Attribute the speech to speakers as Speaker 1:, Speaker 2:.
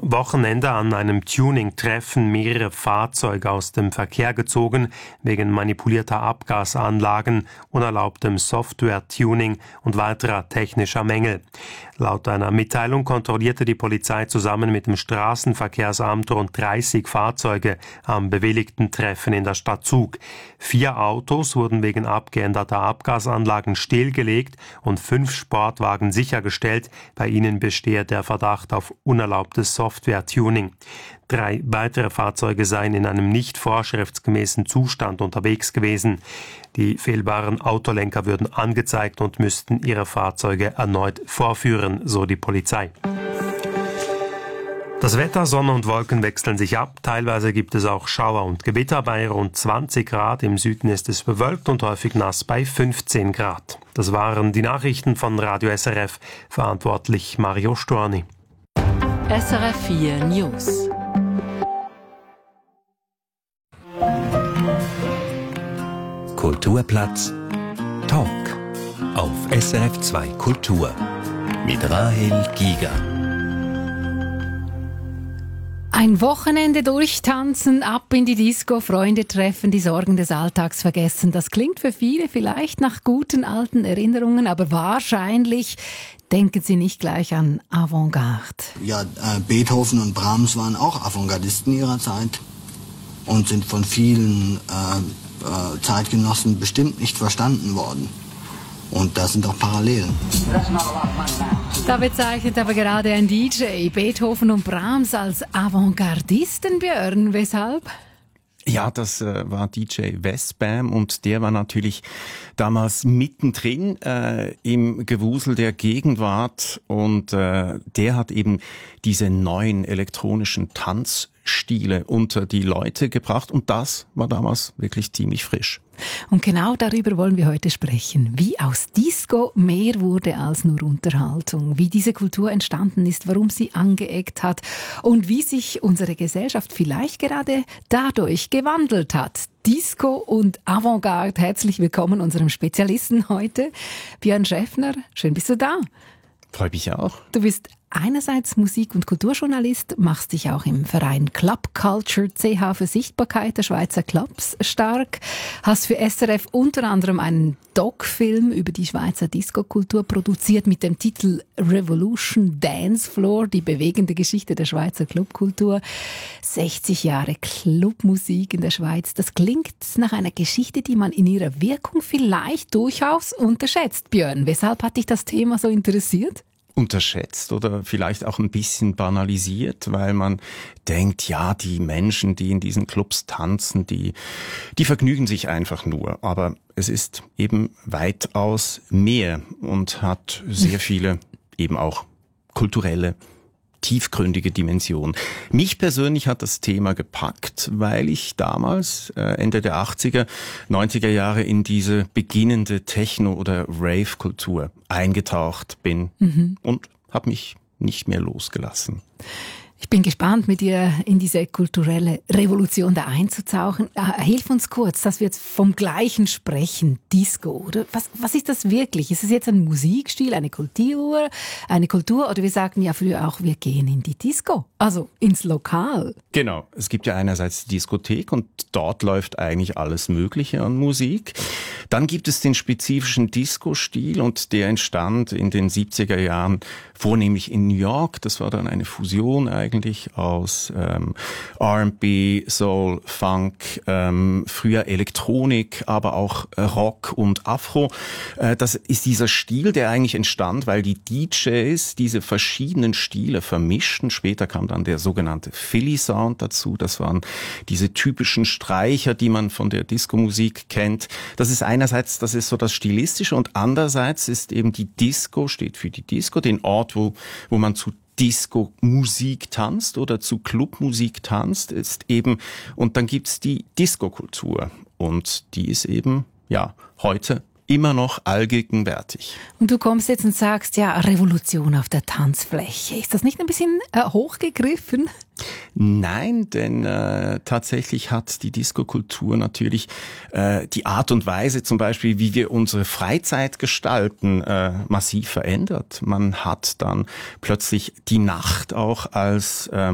Speaker 1: Wochenende an einem Tuning-Treffen mehrere Fahrzeuge aus dem Verkehr gezogen, wegen manipulierter Abgasanlagen, unerlaubtem Software-Tuning und weiterer technischer Mängel. Laut einer Mitteilung kontrollierte die Polizei zusammen mit dem Straßenverkehrsamt rund 30 Fahrzeuge am bewilligten Treffen in der Stadt Zug. 4 Autos wurden wegen abgeänderter Abgasanlagen stillgelegt und 5 Sportwagen sichergestellt. Bei ihnen bestehe der Verdacht auf unerlaubtes Software-Tuning. 3 weitere Fahrzeuge seien in einem nicht vorschriftsgemäßen Zustand unterwegs gewesen. Die fehlbaren Autolenker würden angezeigt und müssten ihre Fahrzeuge erneut vorführen, so die Polizei. Das Wetter, Sonne und Wolken wechseln sich ab. Teilweise gibt es auch Schauer und Gewitter. Bei rund 20 Grad im Süden ist es bewölkt und häufig nass bei 15 Grad. Das waren die Nachrichten von Radio SRF. Verantwortlich Mario Storni.
Speaker 2: SRF 4 News.
Speaker 3: Kulturplatz Talk auf SRF 2 Kultur mit Rahel Giger.
Speaker 4: Ein Wochenende durchtanzen, ab in die Disco, Freunde treffen, die Sorgen des Alltags vergessen. Das klingt für viele vielleicht nach guten alten Erinnerungen, aber wahrscheinlich denken Sie nicht gleich an Avantgarde.
Speaker 5: Ja, Beethoven und Brahms waren auch Avantgardisten ihrer Zeit und sind von vielen Zeitgenossen bestimmt nicht verstanden worden. Und da sind auch Parallelen.
Speaker 4: Da bezeichnet aber gerade ein DJ Beethoven und Brahms als Avantgardisten, Björn. Weshalb?
Speaker 6: Ja, das war DJ Westbam und der war natürlich damals mittendrin im Gewusel der Gegenwart und der hat eben diese neuen elektronischen Tanzstile unter die Leute gebracht und das war damals wirklich ziemlich frisch.
Speaker 4: Und genau darüber wollen wir heute sprechen. Wie aus Disco mehr wurde als nur Unterhaltung. Wie diese Kultur entstanden ist, warum sie angeeckt hat und wie sich unsere Gesellschaft vielleicht gerade dadurch gewandelt hat. Disco und Avantgarde. Herzlich willkommen unserem Spezialisten heute, Björn Schäffner. Schön bist du da.
Speaker 6: Freut mich auch.
Speaker 4: Du bist einerseits Musik- und Kulturjournalist, machst dich auch im Verein Club Culture CH für Sichtbarkeit der Schweizer Clubs stark, hast für SRF unter anderem einen Doc-Film über die Schweizer Disco-Kultur produziert mit dem Titel Revolution Dance Floor, die bewegende Geschichte der Schweizer Clubkultur. 60 Jahre Clubmusik in der Schweiz, das klingt nach einer Geschichte, die man in ihrer Wirkung vielleicht durchaus unterschätzt. Björn, weshalb hat dich das Thema so interessiert?
Speaker 6: Unterschätzt oder vielleicht auch ein bisschen banalisiert, weil man denkt, ja, die Menschen, die in diesen Clubs tanzen, die vergnügen sich einfach nur. Aber es ist eben weitaus mehr und hat sehr viele eben auch kulturelle, tiefgründige Dimension. Mich persönlich hat das Thema gepackt, weil ich damals, Ende der 80er, 90er Jahre in diese beginnende Techno- oder Rave-Kultur eingetaucht bin und habe mich nicht mehr losgelassen.
Speaker 4: Ich bin gespannt, mit dir in diese kulturelle Revolution da einzutauchen. Hilf uns kurz, dass wir jetzt vom Gleichen sprechen. Disco, oder? Was ist das wirklich? Ist es jetzt ein Musikstil, eine Kultur? Oder wir sagten ja früher auch, wir gehen in die Disco, also ins Lokal.
Speaker 6: Genau, es gibt ja einerseits die Diskothek und dort läuft eigentlich alles Mögliche an Musik. Dann gibt es den spezifischen Disco-Stil und der entstand in den 70er Jahren vornehmlich in New York. Das war dann eine Fusion eigentlich aus R&B, Soul, Funk, früher Elektronik, aber auch Rock und Afro. Das ist dieser Stil, der eigentlich entstand, weil die DJs diese verschiedenen Stile vermischten. Später kam dann der sogenannte Philly Sound dazu. Das waren diese typischen Streicher, die man von der Disco-Musik kennt. Das ist einerseits, das ist so das Stilistische und andererseits ist eben die Disco, steht für die Disco, den Ort, wo man zu Disco-Musik tanzt oder zu Clubmusik tanzt, ist eben, und dann gibt's die Disco-Kultur und die ist eben, ja, heute immer noch allgegenwärtig.
Speaker 4: Und du kommst jetzt und sagst, ja, Revolution auf der Tanzfläche. Ist das nicht ein bisschen hochgegriffen?
Speaker 6: Nein, denn tatsächlich hat die Disco-Kultur natürlich die Art und Weise zum Beispiel, wie wir unsere Freizeit gestalten, massiv verändert. Man hat dann plötzlich die Nacht auch als